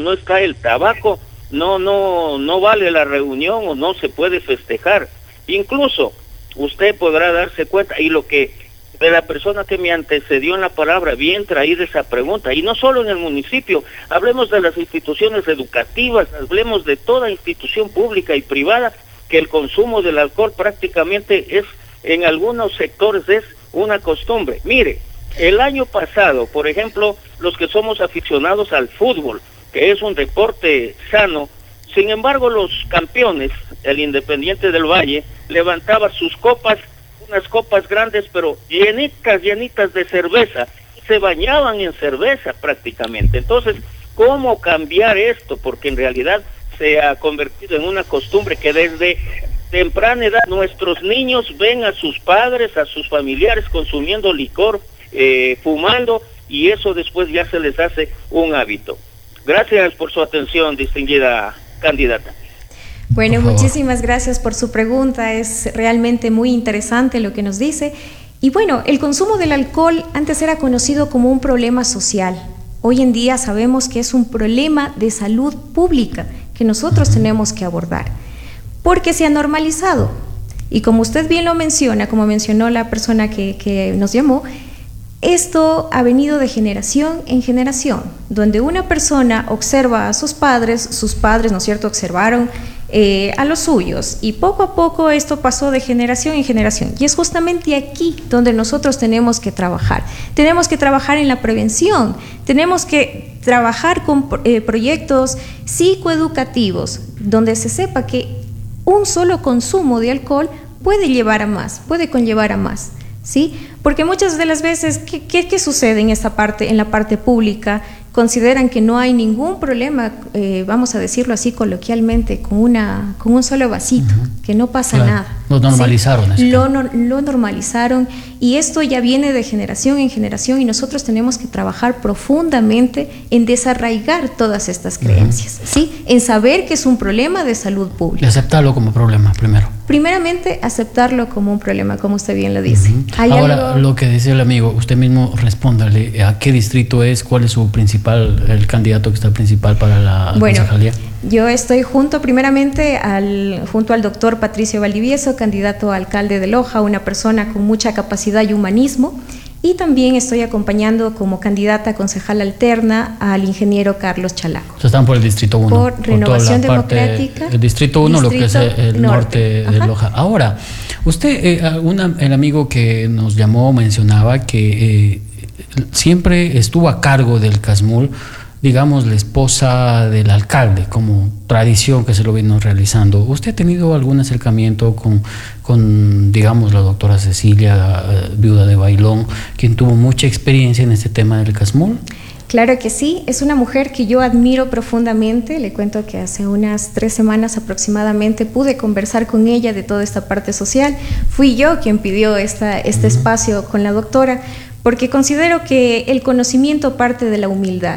no está el tabaco, no vale la reunión o no se puede festejar. Incluso usted podrá darse cuenta, y lo que de la persona que me antecedió en la palabra, bien traída esa pregunta, y no solo en el municipio, hablemos de las instituciones educativas, hablemos de toda institución pública y privada, que el consumo del alcohol prácticamente es, en algunos sectores es una costumbre. Mire, el año pasado, por ejemplo, los que somos aficionados al fútbol, que es un deporte sano, sin embargo los campeones, el Independiente del Valle, levantaba sus copas, unas copas grandes, pero llenitas de cerveza, se bañaban en cerveza prácticamente. Entonces, ¿cómo cambiar esto? Porque en realidad se ha convertido en una costumbre que desde temprana edad nuestros niños ven a sus padres, a sus familiares consumiendo licor, fumando, y eso después ya se les hace un hábito. Gracias por su atención, distinguida candidata. Bueno, muchísimas gracias por su pregunta, es realmente muy interesante lo que nos dice. Y bueno, el consumo del alcohol antes era conocido como un problema social. Hoy en día sabemos que es un problema de salud pública que nosotros tenemos que abordar, porque se ha normalizado. Y como usted bien lo menciona, como mencionó la persona que nos llamó, esto ha venido de generación en generación, donde una persona observa a sus padres, ¿no es cierto?, observaron a los suyos, y poco a poco esto pasó de generación en generación. Y es justamente aquí donde nosotros tenemos que trabajar. Tenemos que trabajar en la prevención, tenemos que trabajar con proyectos psicoeducativos, donde se sepa que un solo consumo de alcohol puede llevar a más, puede conllevar a más, ¿sí? Porque muchas de las veces, ¿qué sucede en esta parte, en la parte pública? Consideran que no hay ningún problema, vamos a decirlo así coloquialmente, con un solo vasito, que no pasa nada. Lo normalizaron. ¿Sí? Lo normalizaron, y esto ya viene de generación en generación, y nosotros tenemos que trabajar profundamente en desarraigar todas estas creencias, ¿sí? En saber que es un problema de salud pública. Y aceptarlo como problema primero. Primeramente, aceptarlo como un problema, como usted bien lo dice. Ahora, lo que dice el amigo, usted mismo respóndale, ¿a qué distrito es? ¿Cuál es su el candidato que está principal para la concejalía? Yo estoy junto al doctor Patricio Valdivieso, candidato a alcalde de Loja, una persona con mucha capacidad y humanismo, y también estoy acompañando como candidata a concejal alterna al ingeniero Carlos Chalaco. Están por el distrito 1. Por Renovación Democrática. El distrito 1, lo que es el norte de Loja. Ahora, usted, el amigo que nos llamó mencionaba que siempre estuvo a cargo del CASMUL, digamos, la esposa del alcalde, como tradición que se lo vino realizando. ¿Usted ha tenido algún acercamiento con digamos, la doctora Cecilia, viuda de Bailón, quien tuvo mucha experiencia en este tema del CASMUL? Claro que sí, es una mujer que yo admiro profundamente. Le cuento que hace unas 3 semanas aproximadamente pude conversar con ella de toda esta parte social. Fui yo quien pidió este espacio con la doctora, porque considero que el conocimiento parte de la humildad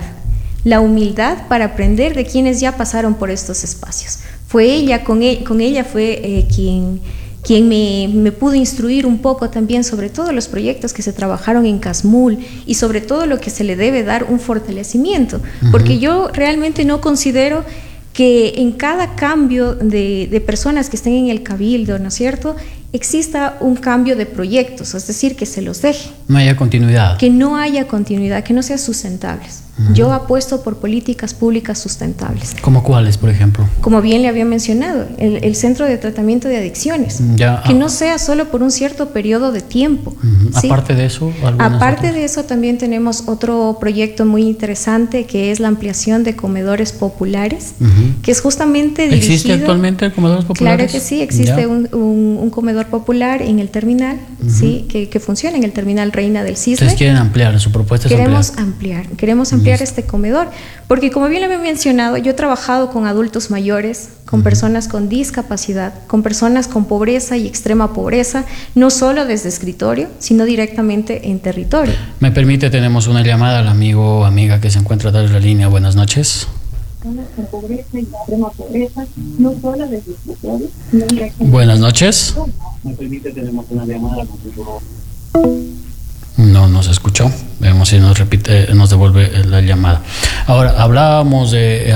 para aprender de quienes ya pasaron por estos espacios. Fue ella, con ella fue quien me pudo instruir un poco también sobre todos los proyectos que se trabajaron en CASMUL y sobre todo lo que se le debe dar un fortalecimiento, porque yo realmente no considero que en cada cambio de personas que estén en el cabildo, ¿no es cierto?, exista un cambio de proyectos, es decir, que se los deje. No haya continuidad. Que no haya continuidad, que no sean sustentables. Yo apuesto por políticas públicas sustentables. ¿Cómo cuáles, por ejemplo? Como bien le había mencionado, el Centro de Tratamiento de Adicciones. Que no sea solo por un cierto periodo de tiempo. ¿Sí? Aparte de eso, de eso, también tenemos otro proyecto muy interesante, que es la ampliación de comedores populares, que es justamente dirigido... ¿Existe actualmente comedores populares? Claro que sí, existe un comedor popular en el terminal, ¿sí? que funciona en el terminal Reina del Cisne. Ustedes quieren ampliar, su propuesta es queremos ampliar este comedor, porque como bien lo había mencionado, yo he trabajado con adultos mayores, con personas con discapacidad, con personas con pobreza y extrema pobreza, no solo desde escritorio, sino directamente en territorio. Me permite, tenemos una llamada al amigo o amiga que se encuentra atrás de la línea. Buenas noches. Con pobreza y extrema pobreza, no solo desde escritorio, sino directamente. Buenas noches. Me permite, tenemos una llamada al amigo. No nos escuchó. Veamos si nos devuelve la llamada. Ahora, hablábamos de